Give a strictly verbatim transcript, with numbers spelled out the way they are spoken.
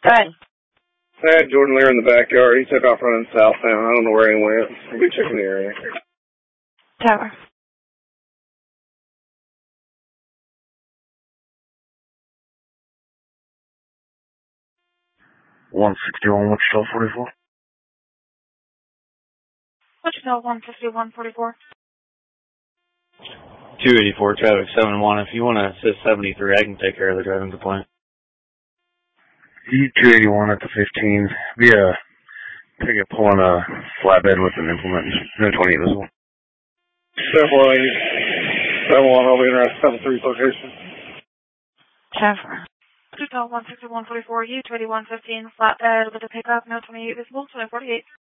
Go ahead. I had Jordan Lear in the backyard. He took off running southbound. I don't know where he went. We'll be checking the area. Tower. one sixty-one, Wichita forty-four. Wichita one fifty-one forty-four. two eighty-four, traffic seven one. If you want to assist seventy-three, I can take care of the driving complaint. E two eighty-one at the fifteen. Be a ticket pulling a flatbed with an implement. No twenty visible. seven one, seven one, I'll be interested in seven three's location. Tower. Wichita one sixty-one forty-four, U two eighty-one fifteen, flatbed with a pickup, no twenty-eight visible, twenty forty-eight.